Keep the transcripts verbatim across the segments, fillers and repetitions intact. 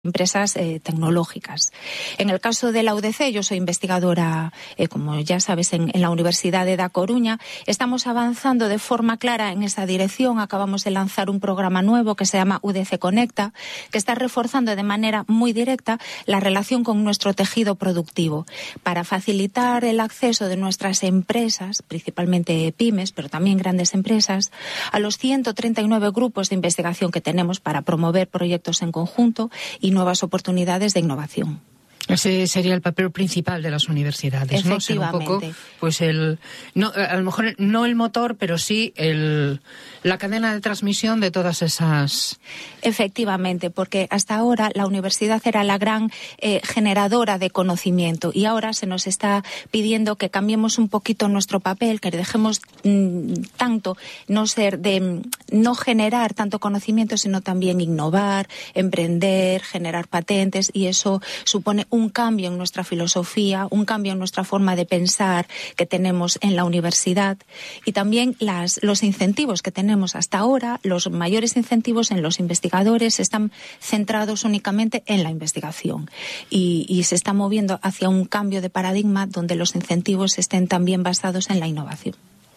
empresas eh, tecnológicas. En el caso de la U D C, yo soy investigadora, eh, como ya sabes, en, en la Universidad de Da Coruña. Estamos avanzando de forma clara en esa dirección. Acabamos de lanzar un programa nuevo que se llama U D C Conecta, que está reforzando de manera muy directa la relación con nuestro tejido productivo para facilitar el acceso de nuestras empresas, principalmente pymes, pero también grandes empresas, a los ciento treinta y nueve grupos de investigación que tenemos para promover proyectos en conjunto y nuevas oportunidades de innovación. Ese sería el papel principal de las universidades, ¿no? Ser un poco, pues el, no, a lo mejor no el motor, pero sí el, la cadena de transmisión de todas esas. Efectivamente, porque hasta ahora la universidad era la gran eh, generadora de conocimiento y ahora se nos está pidiendo que cambiemos un poquito nuestro papel, que dejemos mmm, tanto no ser de no generar tanto conocimiento, sino también innovar, emprender, generar patentes, y eso supone un cambio en nuestra filosofía, un cambio en nuestra forma de pensar que tenemos en la universidad, y también las, los incentivos que tenemos hasta ahora. Los mayores incentivos en los investigadores están centrados únicamente en la investigación y, y se está moviendo hacia un cambio de paradigma donde los incentivos estén también basados en la innovación.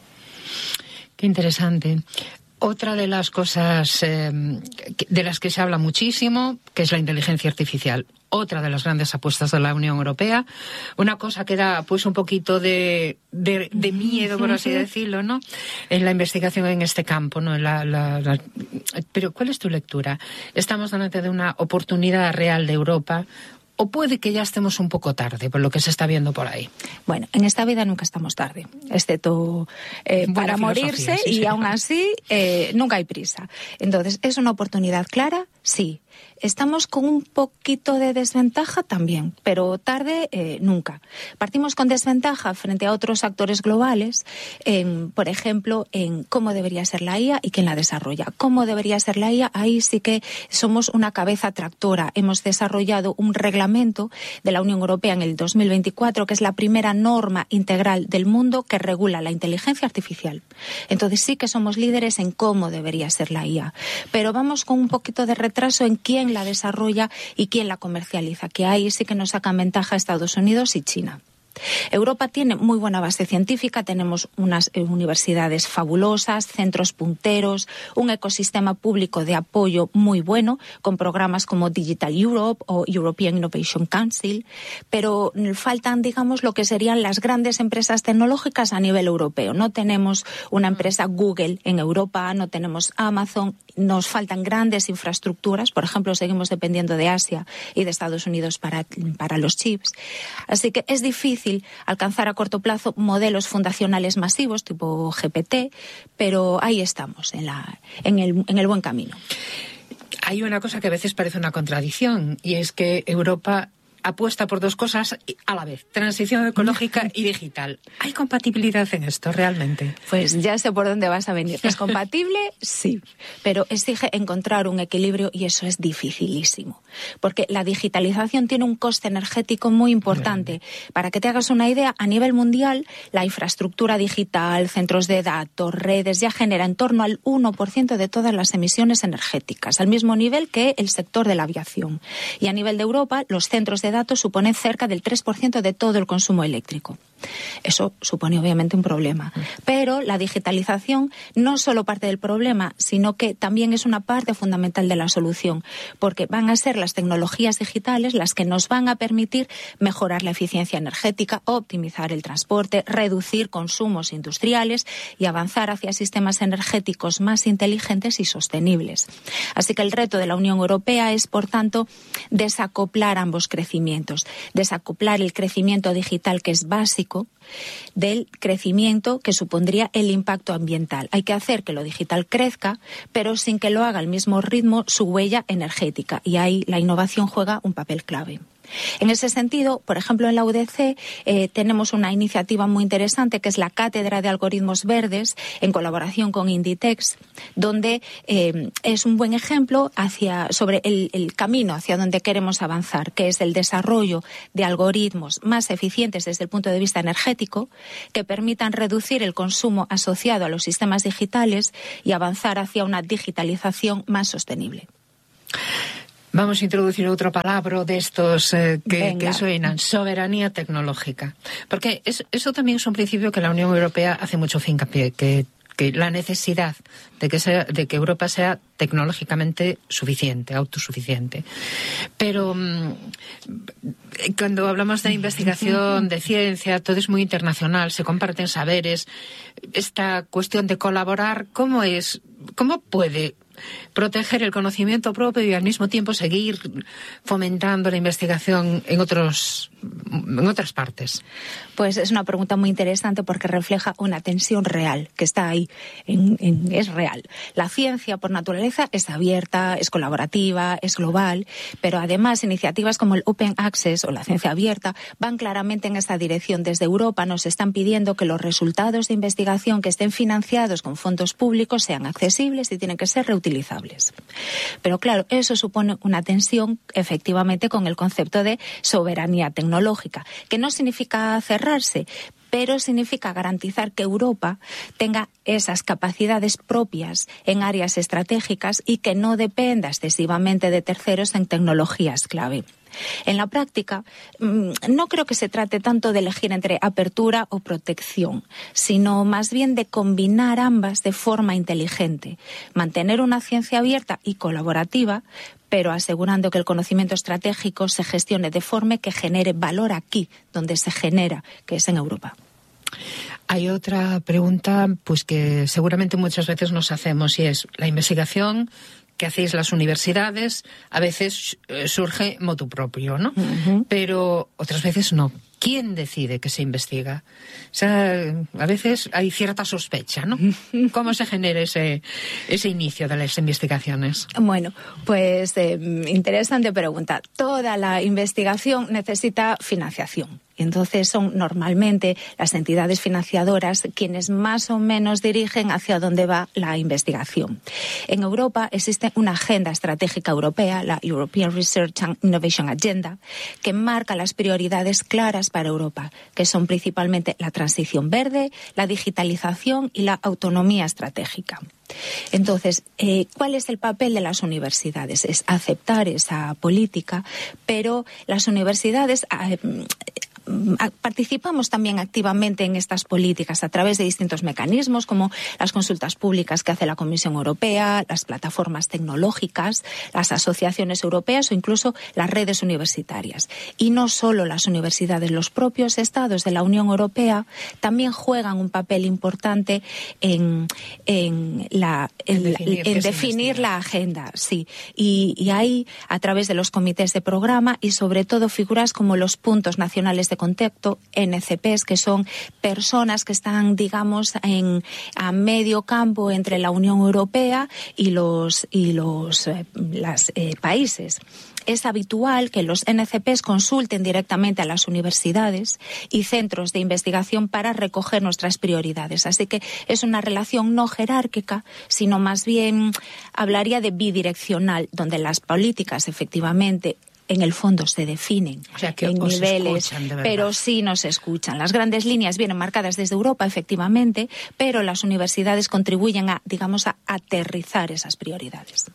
Qué interesante. Otra de las cosas eh, de las que se habla muchísimo, que es la inteligencia artificial. Otra de las grandes apuestas de la Unión Europea. Una cosa que da pues un poquito de, de, de miedo, por así decirlo, ¿no? En la investigación en este campo, ¿no? La, la, la... Pero ¿cuál es tu lectura? ¿Estamos delante de una oportunidad real de Europa? ¿O puede que ya estemos un poco tarde por lo que se está viendo por ahí? Bueno, en esta vida nunca estamos tarde, excepto eh, para morirse, sí, y sí. Aún así eh, nunca hay prisa. Entonces, ¿es una oportunidad clara? Sí. Estamos con un poquito de desventaja también, pero tarde eh, nunca. Partimos con desventaja frente a otros actores globales, en, por ejemplo, en cómo debería ser la I A y quién la desarrolla. Cómo debería ser la I A, ahí sí que somos una cabeza tractora. Hemos desarrollado un reglamento de la Unión Europea en el dos mil veinticuatro, que es la primera norma integral del mundo que regula la inteligencia artificial. Entonces sí que somos líderes en cómo debería ser la I A, pero vamos con un poquito de retraso en quién la desarrolla y quién la comercializa, que ahí sí que nos sacan ventaja Estados Unidos y China. Europa tiene muy buena base científica, tenemos unas eh, universidades fabulosas, centros punteros, un ecosistema público de apoyo muy bueno, con programas como Digital Europe o European Innovation Council, pero faltan, digamos, lo que serían las grandes empresas tecnológicas a nivel europeo. No tenemos una empresa Google en Europa, no tenemos Amazon, nos faltan grandes infraestructuras, por ejemplo, seguimos dependiendo de Asia y de Estados Unidos para, para los chips. Así que es difícil alcanzar a corto plazo modelos fundacionales masivos tipo G P T, pero ahí estamos, en, la, en, el, en el buen camino. Hay una cosa que a veces parece una contradicción, y es que Europa apuesta por dos cosas a la vez: transición ecológica y digital. ¿Hay compatibilidad en esto realmente? Pues ya sé por dónde vas a venir. ¿Es compatible? Sí, pero exige encontrar un equilibrio y eso es dificilísimo, porque la digitalización tiene un coste energético muy importante. Para que te hagas una idea, a nivel mundial, la infraestructura digital, centros de datos, redes, ya genera en torno al uno por ciento de todas las emisiones energéticas, al mismo nivel que el sector de la aviación. Y a nivel de Europa, los centros de datos suponen cerca del tres por ciento de todo el consumo eléctrico. Eso supone obviamente un problema. Pero la digitalización no solo parte del problema, sino que también es una parte fundamental de la solución, porque van a ser las tecnologías digitales las que nos van a permitir mejorar la eficiencia energética, optimizar el transporte, reducir consumos industriales y avanzar hacia sistemas energéticos más inteligentes y sostenibles. Así que el reto de la Unión Europea es, por tanto, desacoplar ambos crecimientos. Desacoplar el crecimiento digital, que es básico, del crecimiento que supondría el impacto ambiental. Hay que hacer que lo digital crezca, pero sin que lo haga al mismo ritmo su huella energética, y ahí la innovación juega un papel clave. En ese sentido, por ejemplo, en la U D C eh, tenemos una iniciativa muy interesante que es la Cátedra de Algoritmos Verdes, en colaboración con Inditex, donde eh, es un buen ejemplo hacia, sobre el, el camino hacia donde queremos avanzar, que es el desarrollo de algoritmos más eficientes desde el punto de vista energético, que permitan reducir el consumo asociado a los sistemas digitales y avanzar hacia una digitalización más sostenible. Vamos a introducir outro palabra destos eh, que, que suenan, soberanía tecnológica. Porque es, eso también es un principio que la Unión Europea hace mucho hincapié, que que la necesidad de que sea, de que Europa sea tecnológicamente suficiente, autosuficiente. Pero mmm, cuando hablamos de investigación, de ciencia, todo es muy internacional, se comparten saberes. Esta cuestión de colaborar, ¿cómo es, cómo puede proteger el conocimiento propio y al mismo tiempo seguir fomentando la investigación en otros en otras partes? Pues es una pregunta muy interesante porque refleja una tensión real que está ahí, en, en, es real. La ciencia por naturaleza es abierta, es colaborativa, es global, pero además iniciativas como el Open Access o la ciencia abierta van claramente en esta dirección. Desde Europa nos están pidiendo que los resultados de investigación que estén financiados con fondos públicos sean accesibles y tienen que ser reutilizables. Pero claro, eso supone una tensión efectivamente con el concepto de soberanía tecnológica, que no significa cerrarse, pero significa garantizar que Europa tenga esas capacidades propias en áreas estratégicas y que no dependa excesivamente de terceros en tecnologías clave. En la práctica, no creo que se trate tanto de elegir entre apertura o protección, sino más bien de combinar ambas de forma inteligente, mantener una ciencia abierta y colaborativa, pero asegurando que el conocimiento estratégico se gestione de forma que genere valor aquí, donde se genera, que es en Europa. Hay otra pregunta pues que seguramente muchas veces nos hacemos y es la investigación que hacéis las universidades a veces eh, surge motu propio, ¿no? Uh-huh. Pero otras veces no. ¿Quién decide que se investiga? O sea, a veces hay cierta sospecha, ¿no? ¿Cómo se genera ese, ese inicio de las investigaciones? Bueno, pues eh, interesante pregunta. Toda la investigación necesita financiación. Y entonces son normalmente las entidades financiadoras quienes más o menos dirigen hacia dónde va la investigación. En Europa existe una agenda estratégica europea, la European Research and Innovation Agenda, que marca las prioridades claras para Europa, que son principalmente la transición verde, la digitalización y la autonomía estratégica. Entonces, eh, ¿cuál es el papel de las universidades? Es aceptar esa política, pero las universidades eh, participamos también activamente en estas políticas a través de distintos mecanismos como las consultas públicas que hace la Comisión Europea, las plataformas tecnológicas, las asociaciones europeas o incluso las redes universitarias. Y no solo las universidades, los propios estados de la Unión Europea también juegan un papel importante en, en, la, en, en definir, en definir la agenda. Sí. Y, y ahí, a través de los comités de programa y sobre todo figuras como los puntos nacionales de contacto, N C Pes, que son personas que están, digamos, en a medio campo entre la Unión Europea y los y los eh, las, eh, países. Es habitual que los N C Pes consulten directamente a las universidades y centros de investigación para recoger nuestras prioridades. Así que es una relación no jerárquica, sino más bien hablaría de bidireccional, donde las políticas efectivamente en el fondo se definen, o sea, que en niveles, pero sí nos escuchan. Las grandes líneas vienen marcadas desde Europa, efectivamente, pero las universidades contribuyen a, digamos, a aterrizar esas prioridades.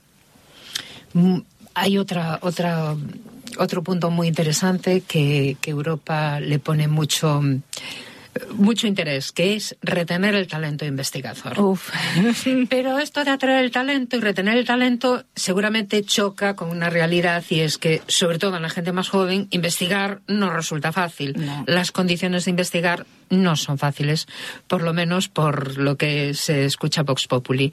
Mm, hay otra, otra, otro punto muy interesante que, que Europa le pone mucho... mucho interés, que es retener el talento investigador. Uf. Pero esto de atraer el talento y retener el talento seguramente choca con una realidad y es que, sobre todo en la gente más joven, investigar no resulta fácil. No. Las condiciones de investigar no son fáciles, por lo menos por lo que se escucha Vox Populi.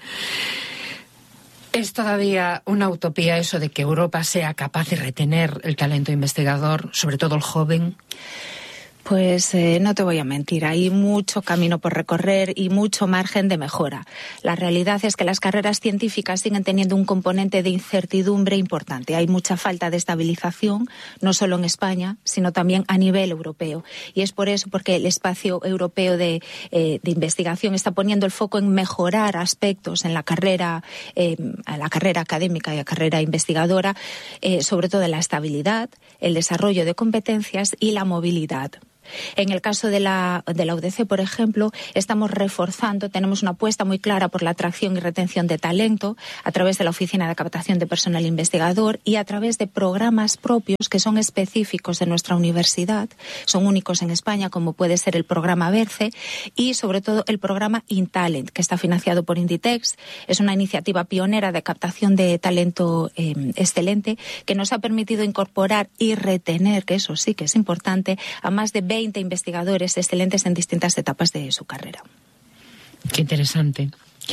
¿Es todavía una utopía eso de que Europa sea capaz de retener el talento investigador, sobre todo el joven? Pues eh, no te voy a mentir, hay mucho camino por recorrer y mucho margen de mejora. La realidad es que las carreras científicas siguen teniendo un componente de incertidumbre importante. Hay mucha falta de estabilización, no solo en España, sino también a nivel europeo. Y es por eso porque el espacio europeo de, eh, de investigación está poniendo el foco en mejorar aspectos en la carrera, eh, en la carrera académica y la carrera investigadora, eh, sobre todo la estabilidad, el desarrollo de competencias y la movilidad. En el caso de la, de la U D C, por ejemplo, estamos reforzando, tenemos una apuesta muy clara por la atracción y retención de talento a través de la Oficina de Captación de Personal Investigador y a través de programas propios que son específicos de nuestra universidad, son únicos en España, como puede ser el programa BERCE y sobre todo el programa InTalent, que está financiado por Inditex. Es una iniciativa pionera de captación de talento eh, excelente que nos ha permitido incorporar y retener, que eso sí que es importante, a más de veinte investigadores excelentes en distintas etapas de su carrera. Qué interesante.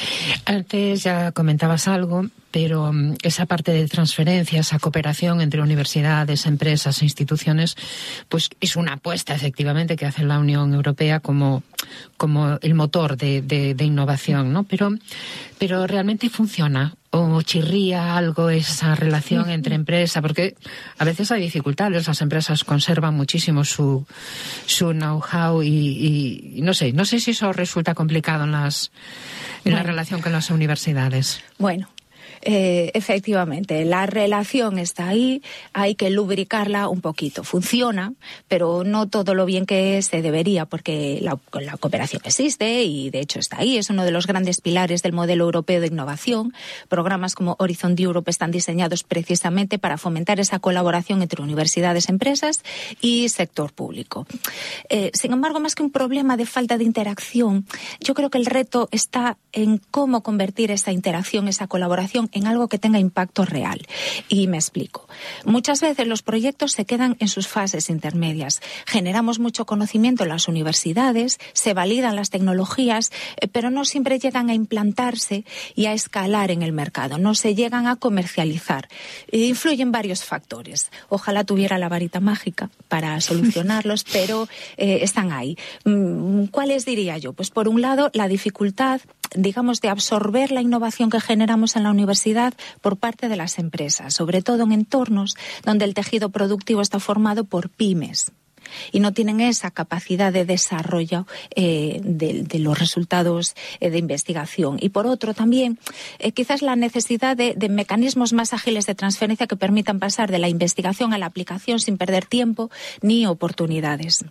Antes ya comentabas algo, pero um, esa parte de transferencia, esa cooperación entre universidades, empresas e instituciones, pues es una apuesta efectivamente que hace la Unión Europea como, como el motor de, de, de innovación, ¿no? Pero, pero realmente funciona. ¿O chirría algo esa relación entre empresa? Porque a veces hay dificultades, las empresas conservan muchísimo su, su know-how y, y, y no sé, no sé si eso resulta complicado en las en bueno. la relación con las universidades. Bueno. Eh, efectivamente, la relación está ahí, hay que lubricarla un poquito. Funciona, pero no todo lo bien que se debería, porque la, la cooperación existe y de hecho está ahí. Es uno de los grandes pilares del modelo europeo de innovación. Programas como Horizon Europe están diseñados precisamente para fomentar esa colaboración entre universidades, empresas y sector público. Eh, sin embargo, más que un problema de falta de interacción, yo creo que el reto está en cómo convertir esa interacción, esa colaboración en algo que tenga impacto real. Y me explico. Muchas veces los proyectos se quedan en sus fases intermedias. Generamos mucho conocimiento en las universidades, se validan las tecnologías, pero no siempre llegan a implantarse y a escalar en el mercado. No se llegan a comercializar. E influyen varios factores. Ojalá tuviera la varita mágica para solucionarlos, pero eh, están ahí. ¿Cuáles diría yo? Pues por un lado, la dificultad, digamos, de absorber la innovación que generamos en la universidad por parte de las empresas, sobre todo en entornos donde el tejido productivo está formado por pymes y no tienen esa capacidad de desarrollo eh, de, de los resultados eh, de investigación. Y por otro también, eh, quizás la necesidad de, de mecanismos más ágiles de transferencia que permitan pasar de la investigación a la aplicación sin perder tiempo ni oportunidades.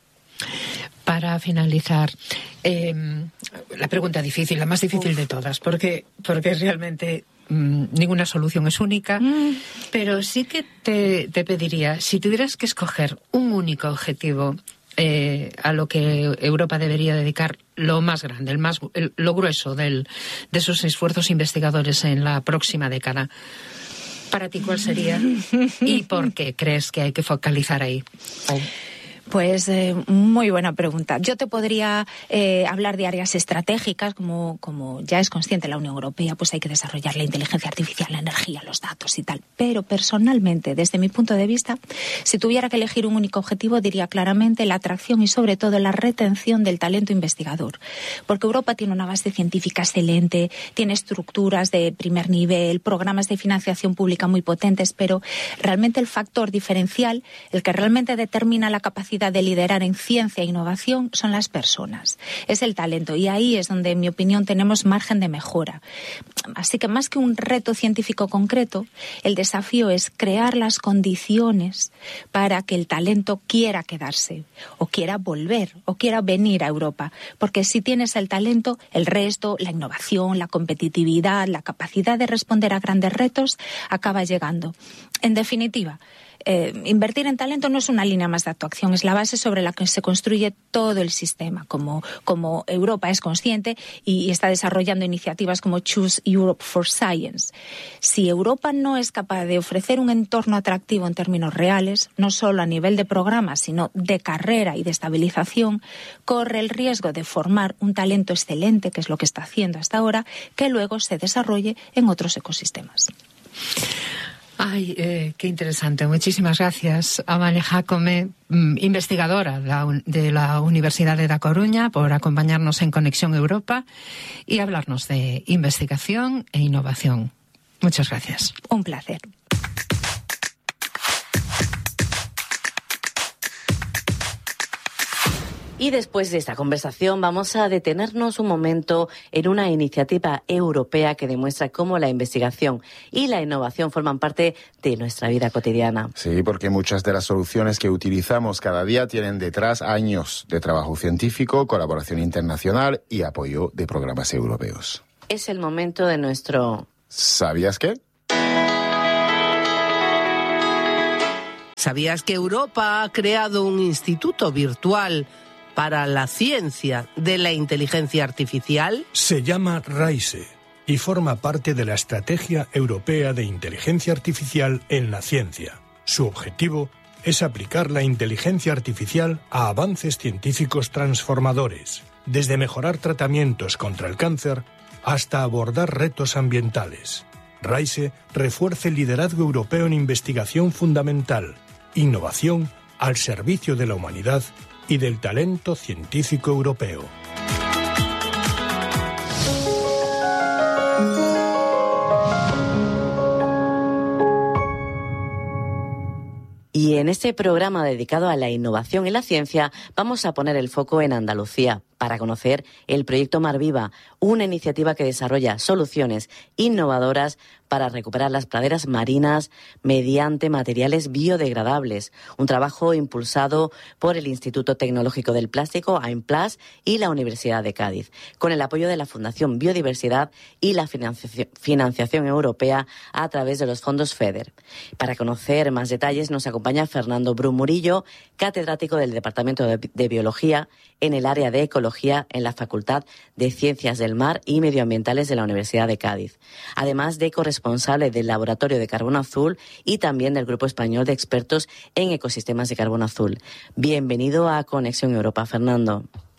Para finalizar, eh, la pregunta difícil, la más difícil Uf. de todas, porque, porque realmente mmm, ninguna solución es única, mm. pero sí que te, te pediría, si tuvieras que escoger un único objetivo eh, a lo que Europa debería dedicar lo más grande, el más, el, lo grueso del, de sus esfuerzos investigadores en la próxima década, ¿para ti cuál sería? ¿Y por qué crees que hay que focalizar ahí? Oh. Pues eh, muy buena pregunta. Yo te podría eh, hablar de áreas estratégicas, como, como ya es consciente la Unión Europea, pues hay que desarrollar la inteligencia artificial, la energía, los datos y tal. Pero personalmente, desde mi punto de vista, si tuviera que elegir un único objetivo, diría claramente la atracción y sobre todo la retención del talento investigador. Porque Europa tiene una base científica excelente, tiene estructuras de primer nivel, programas de financiación pública muy potentes, pero realmente el factor diferencial, el que realmente determina la capacidad de liderar en ciencia e innovación son las personas, es el talento, y ahí es donde, en mi opinión, tenemos margen de mejora. Así que más que un reto científico concreto, el desafío es crear las condiciones para que el talento quiera quedarse, o quiera volver, o quiera venir a Europa, porque si tienes el talento, el resto, la innovación, la competitividad, la capacidad de responder a grandes retos, acaba llegando. En definitiva, Eh, invertir en talento no es una línea más de actuación, es la base sobre la que se construye todo el sistema, como, como Europa es consciente y, y está desarrollando iniciativas como Choose Europe for Science. Si Europa no es capaz de ofrecer un entorno atractivo en términos reales, no solo a nivel de programas, sino de carrera y de estabilización, corre el riesgo de formar un talento excelente, que es lo que está haciendo hasta ahora, que luego se desarrolle en otros ecosistemas. Ay, eh, qué interesante. Muchísimas gracias, Amalia Jácome, investigadora de la Universidad de Da Coruña, por acompañarnos en Conexión Europa y hablarnos de investigación e innovación. Muchas gracias. Un placer. Y después de esta conversación vamos a detenernos un momento en una iniciativa europea que demuestra cómo la investigación y la innovación forman parte de nuestra vida cotidiana. Sí, porque muchas de las soluciones que utilizamos cada día tienen detrás años de trabajo científico, colaboración internacional y apoyo de programas europeos. Es el momento de nuestro... ¿Sabías qué? ¿Sabías que Europa ha creado un instituto virtual para la ciencia de la inteligencia artificial? Se llama RAISE y forma parte de la Estrategia Europea de Inteligencia Artificial en la Ciencia. Su objetivo es aplicar la inteligencia artificial a avances científicos transformadores, desde mejorar tratamientos contra el cáncer hasta abordar retos ambientales. RAISE refuerza el liderazgo europeo en investigación fundamental, innovación al servicio de la humanidad y del talento científico europeo. Y en este programa dedicado a la innovación y la ciencia vamos a poner el foco en Andalucía para conocer el proyecto Mar Viva, una iniciativa que desarrolla soluciones innovadoras para recuperar las praderas marinas mediante materiales biodegradables. Un trabajo impulsado por el Instituto Tecnológico del Plástico, AIMPLAS, y la Universidad de Cádiz, con el apoyo de la Fundación Biodiversidad y la financiación, financiación europea a través de los fondos FEDER. Para conocer más detalles nos acompaña Fernando Bru Murillo, catedrático del Departamento de, de Biología en el área de Ecología en la Facultad de Ciencias del Mar y Medioambientales de la Universidad de Cádiz, además de corresponsable del Laboratorio de Carbono Azul y también del Grupo Español de Expertos en Ecosistemas de Carbono Azul. Bienvenido a Conexión Europa, Fernando.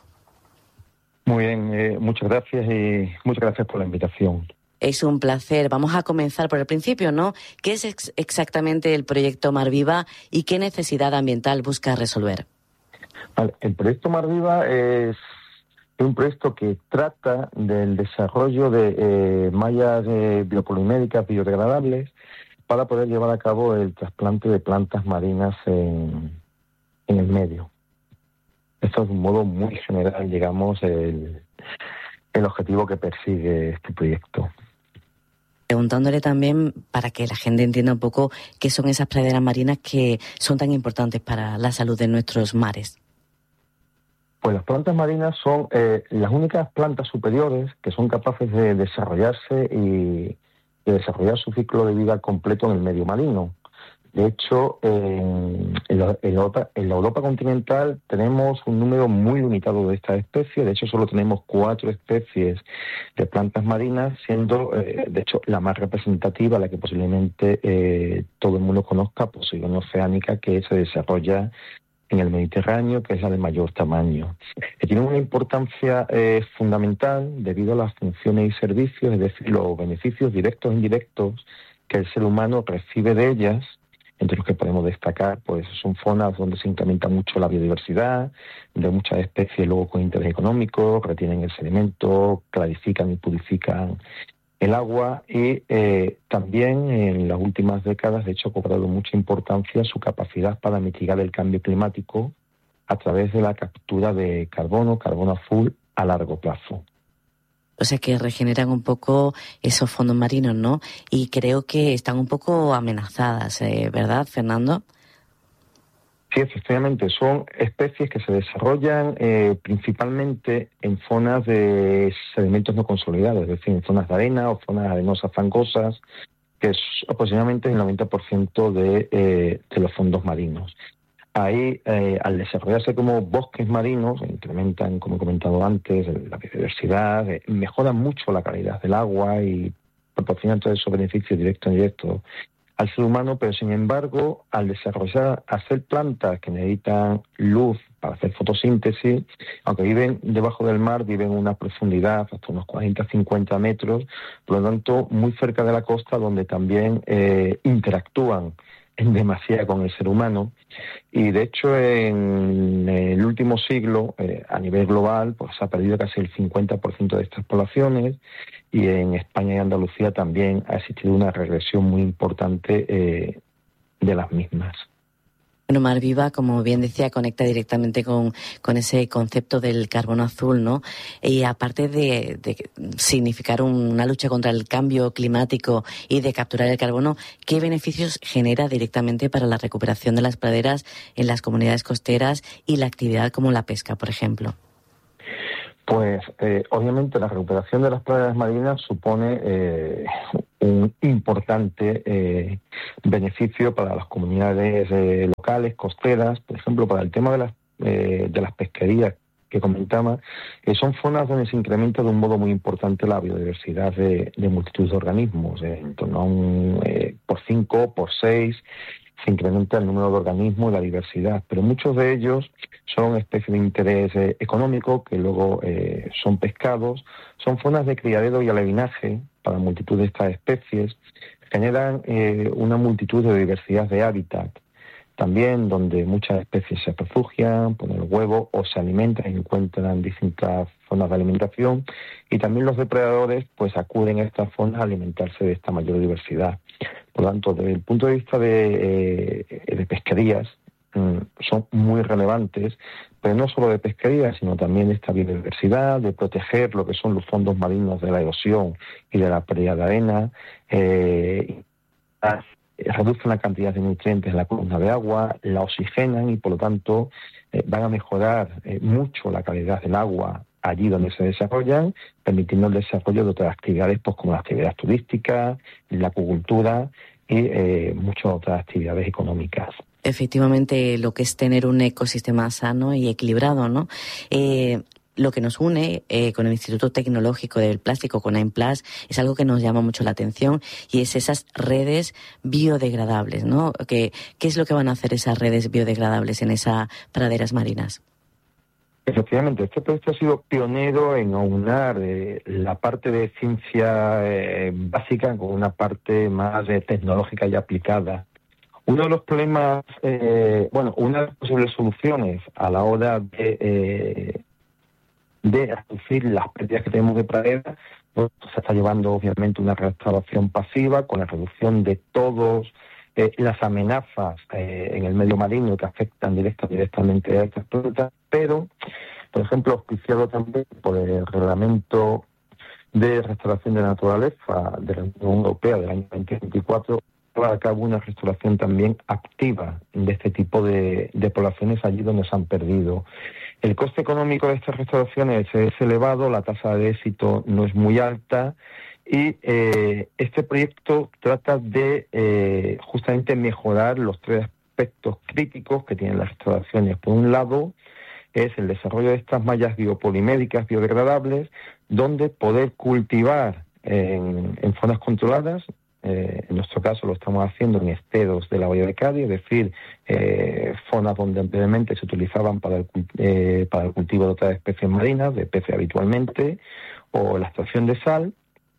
Muy bien, eh, muchas gracias y muchas gracias por la invitación. Es un placer. Vamos a comenzar por el principio, ¿no? ¿Qué es ex- exactamente el proyecto Mar Viva y qué necesidad ambiental busca resolver? Vale, el proyecto Mar Viva es un proyecto que trata del desarrollo de eh, mallas eh, biopoliméricas biodegradables para poder llevar a cabo el trasplante de plantas marinas en, en el medio. Esto es de un modo muy general, digamos, el, el objetivo que persigue este proyecto. Preguntándole también, para que la gente entienda un poco, qué son esas praderas marinas que son tan importantes para la salud de nuestros mares. Pues las plantas marinas son eh, las únicas plantas superiores que son capaces de desarrollarse y de desarrollar su ciclo de vida completo en el medio marino. De hecho, en, en, la, en, la Europa, en la Europa continental tenemos un número muy limitado de estas especies. De hecho, solo tenemos cuatro especies de plantas marinas, siendo, eh, de hecho, la más representativa, la que posiblemente eh, todo el mundo conozca, Poseidón oceánica, que se desarrolla en el Mediterráneo, que es la de mayor tamaño. Que tiene una importancia eh, fundamental debido a las funciones y servicios, es decir, los beneficios directos e indirectos que el ser humano recibe de ellas, entre los que podemos destacar, pues son zonas donde se incrementa mucho la biodiversidad, de muchas especies luego con interés económico, retienen el sedimento, clarifican y purifican el agua y eh, también en las últimas décadas, de hecho, ha cobrado mucha importancia su capacidad para mitigar el cambio climático a través de la captura de carbono, carbono azul a largo plazo. O sea que regeneran un poco esos fondos marinos, ¿no? Y creo que están un poco amenazadas, ¿eh? ¿Verdad, Fernando? Sí, efectivamente, son especies que se desarrollan eh, principalmente en zonas de sedimentos no consolidados, es decir, en zonas de arena o zonas arenosas fangosas, que es aproximadamente el noventa por ciento de, eh, de los fondos marinos. Ahí, eh, al desarrollarse como bosques marinos, incrementan, como he comentado antes, la biodiversidad, eh, mejoran mucho la calidad del agua y proporcionan todos esos beneficios directos e indirectos al ser humano, pero sin embargo, al desarrollar, hacer plantas que necesitan luz para hacer fotosíntesis, aunque viven debajo del mar, viven a una profundidad hasta unos cuarenta a cincuenta metros, por lo tanto, muy cerca de la costa, donde también eh, interactúan en demasía con el ser humano. Y de hecho, en el último siglo, eh, a nivel global, pues ha perdido casi el cincuenta por ciento de estas poblaciones, y en España y Andalucía también ha existido una regresión muy importante eh, de las mismas. Bueno, Mar Viva, como bien decía, conecta directamente con, con ese concepto del carbono azul, ¿no? Y aparte de, de significar una lucha contra el cambio climático y de capturar el carbono, ¿qué beneficios genera directamente para la recuperación de las praderas en las comunidades costeras y la actividad como la pesca, por ejemplo? Pues eh, obviamente la recuperación de las praderas marinas supone eh, un importante eh, beneficio para las comunidades eh, locales, costeras, por ejemplo, para el tema de las, eh, de las pesquerías que comentaba, que son zonas donde se incrementa de un modo muy importante la biodiversidad de, de multitud de organismos, eh, en torno a un eh, por cinco, por seis, se incrementa el número de organismos y la diversidad, pero muchos de ellos son especies de interés eh, económico que luego eh, son pescados, son zonas de criadero y alevinaje para multitud de estas especies, generan eh, una multitud de diversidad de hábitat, también donde muchas especies se refugian, ponen huevo o se alimentan y encuentran distintas zonas de alimentación, y también los depredadores pues acuden a estas zonas a alimentarse de esta mayor diversidad. Por lo tanto, desde el punto de vista de, eh, de pesquerías, mmm, son muy relevantes, pero no solo de pesquerías, sino también de esta biodiversidad, de proteger lo que son los fondos marinos de la erosión y de la pérdida de arena, eh, reducen la cantidad de nutrientes en la columna de agua, la oxigenan y por lo tanto eh, van a mejorar eh, mucho la calidad del agua allí donde se desarrollan, permitiendo el desarrollo de otras actividades pues como la actividad turística, la acuicultura y eh, muchas otras actividades económicas. Efectivamente, lo que es tener un ecosistema sano y equilibrado, ¿no? Eh, Lo que nos une eh, con el Instituto Tecnológico del Plástico, con AIMPLAS, es algo que nos llama mucho la atención, y es esas redes biodegradables, ¿no? ¿Qué, qué es lo que van a hacer esas redes biodegradables en esas praderas marinas? Efectivamente, este proyecto ha sido pionero en aunar eh, la parte de ciencia eh, básica con una parte más eh, tecnológica y aplicada. Uno de los problemas, eh, bueno, una de las posibles soluciones a la hora de... Eh, de reducir las pérdidas que tenemos de pradera, pues se está llevando obviamente una restauración pasiva con la reducción de todas eh, las amenazas eh, en el medio marino que afectan directa, directamente a estas plantas, pero, por ejemplo, auspiciado también por el Reglamento de Restauración de la Naturaleza de la Unión Europea del año veinte veinticuatro, lleva a cabo una restauración también activa de este tipo de, de poblaciones allí donde se han perdido. El coste económico de estas restauraciones es elevado, la tasa de éxito no es muy alta y eh, este proyecto trata de eh, justamente mejorar los tres aspectos críticos que tienen las restauraciones. Por un lado, es el desarrollo de estas mallas biopoliméricas biodegradables, donde poder cultivar en, en zonas controladas. Eh, en nuestro caso lo estamos haciendo en esteros de la bahía de Cádiz, es decir, eh, zonas donde anteriormente se utilizaban para el, eh, para el cultivo de otras especies marinas, de peces habitualmente, o la extracción de sal,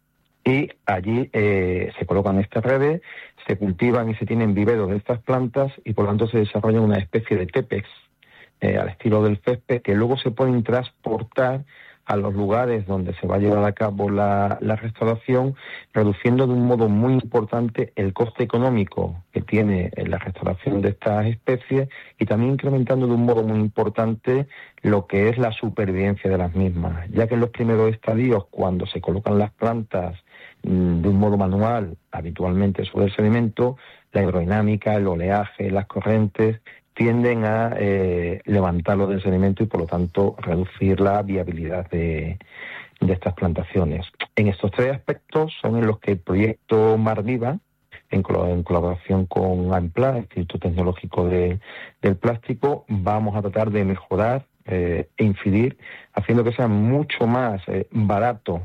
y allí eh, se colocan estas redes, se cultivan y se tienen viveros de estas plantas, y por lo tanto se desarrolla una especie de tépex eh, al estilo del césped, que luego se pueden transportar a los lugares donde se va a llevar a cabo la, la restauración, reduciendo de un modo muy importante el coste económico que tiene en la restauración de estas especies y también incrementando de un modo muy importante lo que es la supervivencia de las mismas, ya que en los primeros estadios, cuando se colocan las plantas mmm, de un modo manual, habitualmente sobre el sedimento, la hidrodinámica, el oleaje, las corrientes tienden a eh, levantarlo del sedimento y por lo tanto reducir la viabilidad de, de estas plantaciones. En estos tres aspectos son en los que el proyecto Mar Viva, en, col- en colaboración con AIMPLAS, el Instituto Tecnológico de, del Plástico, vamos a tratar de mejorar eh, e incidir, haciendo que sea mucho más eh, barato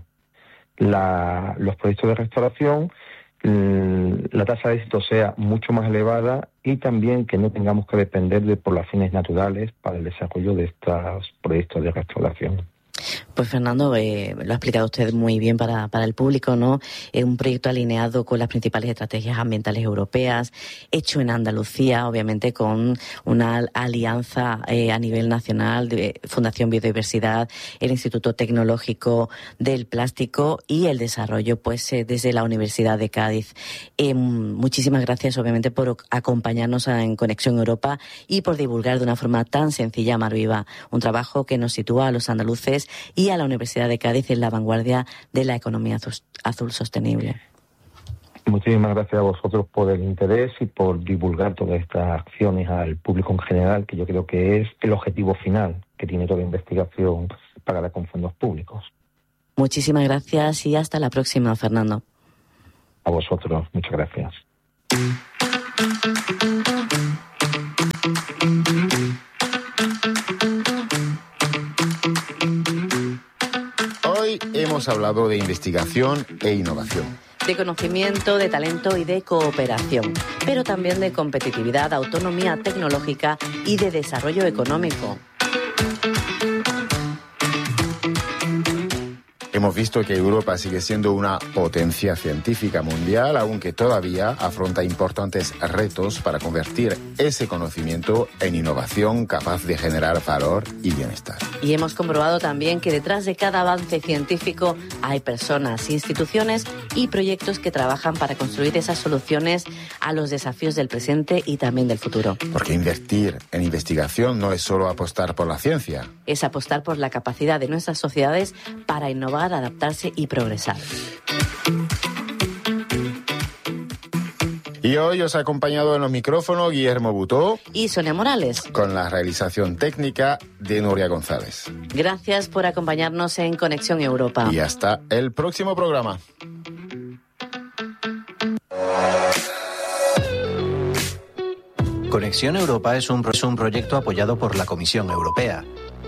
la, los proyectos de restauración, la tasa de éxito sea mucho más elevada y también que no tengamos que depender de poblaciones naturales para el desarrollo de estos proyectos de restauración. Pues Fernando, eh, lo ha explicado usted muy bien para, para el público, ¿no? Es un proyecto alineado con las principales estrategias ambientales europeas, hecho en Andalucía, obviamente con una alianza eh, a nivel nacional de Fundación Biodiversidad, el Instituto Tecnológico del Plástico y el desarrollo, pues, eh, desde la Universidad de Cádiz. Eh, muchísimas gracias, obviamente, por acompañarnos a, en Conexión Europa y por divulgar de una forma tan sencilla Mar Viva, un trabajo que nos sitúa a los andaluces y a la Universidad de Cádiz en la vanguardia de la economía azul sostenible. Muchísimas gracias a vosotros por el interés y por divulgar todas estas acciones al público en general, que yo creo que es el objetivo final que tiene toda investigación pagada con fondos públicos. Muchísimas gracias y hasta la próxima, Fernando. A vosotros, muchas gracias. Hoy hemos hablado de investigación e innovación. De conocimiento, de talento y de cooperación, pero también de competitividad, autonomía tecnológica y de desarrollo económico. Hemos visto que Europa sigue siendo una potencia científica mundial, aunque todavía afronta importantes retos para convertir ese conocimiento en innovación capaz de generar valor y bienestar. Y hemos comprobado también que detrás de cada avance científico hay personas, instituciones y proyectos que trabajan para construir esas soluciones a los desafíos del presente y también del futuro. Porque invertir en investigación no es solo apostar por la ciencia. Es apostar por la capacidad de nuestras sociedades para innovar, adaptarse y progresar. Y hoy os ha acompañado en los micrófonos Guillermo Butó y Sonia Morales, con la realización técnica de Nuria González. Gracias por acompañarnos en Conexión Europa. Y hasta el próximo programa. Conexión Europa es un, es un proyecto apoyado por la Comisión Europea.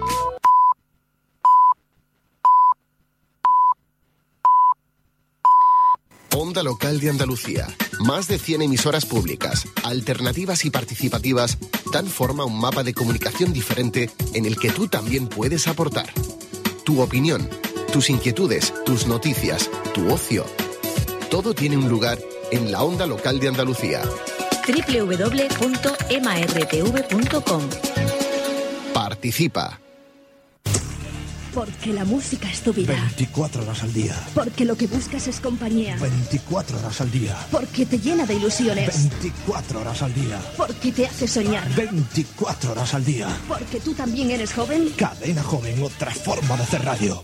Onda Local de Andalucía. Más de cien emisoras públicas, alternativas y participativas, dan forma a un mapa de comunicación diferente en el que tú también puedes aportar. Tu opinión, tus inquietudes, tus noticias, tu ocio. Todo tiene un lugar en la Onda Local de Andalucía. doble u doble u doble u punto m r t v punto com. Participa. Porque la música es tu vida. veinticuatro horas al día. Porque lo que buscas es compañía. veinticuatro horas al día. Porque te llena de ilusiones. veinticuatro horas al día. Porque te hace soñar. veinticuatro horas al día. Porque tú también eres joven. Cadena Joven, otra forma de hacer radio.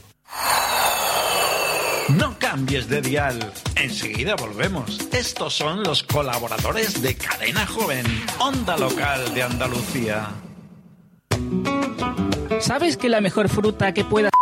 No cambies de dial. Enseguida volvemos. Estos son los colaboradores de Cadena Joven, Onda Local de Andalucía. ¿Sabes que la mejor fruta que puedas...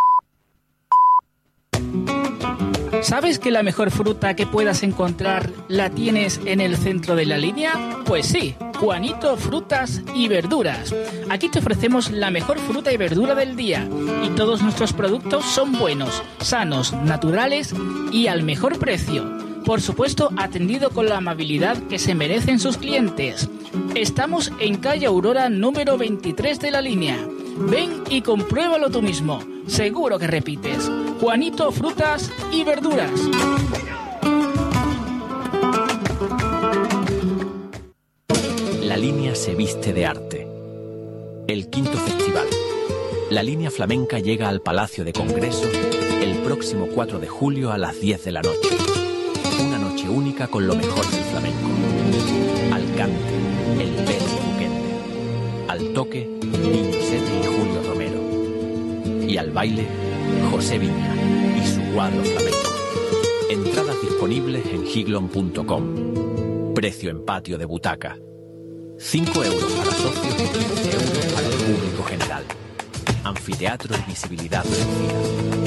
¿Sabes que la mejor fruta que puedas encontrar la tienes en el centro de la línea? Pues sí, Juanito Frutas y Verduras. Aquí te ofrecemos la mejor fruta y verdura del día y todos nuestros productos son buenos, sanos, naturales y al mejor precio. Por supuesto, atendido con la amabilidad que se merecen sus clientes. Estamos en calle Aurora número veintitrés de la línea. Ven y compruébalo tú mismo. Seguro que repites. Juanito Frutas y Verduras. La línea se viste de arte. El quinto festival. La línea flamenca llega al Palacio de Congresos el próximo cuatro de julio a las diez de la noche. Una noche única con lo mejor del flamenco. Al cante, el Pérez Buquende. Al toque, Niño Sete y Julio Romero. Y al baile, José Viña y su cuadro flamenco. Entradas disponibles en higlon punto com. Precio en patio de butaca. cinco euros para socios y quince euros para el público general. Anfiteatro y visibilidad reducida.